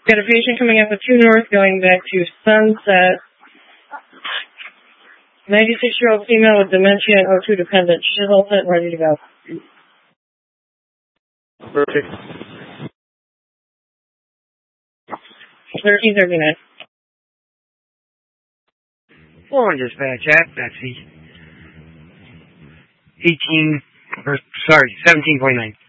Got a patient coming up with 2 North going back to Sunset. 96-year-old female with dementia and O2 dependent. She's all set and ready to go. Perfect. 1339. Four dispatch at Betsy. 17.9.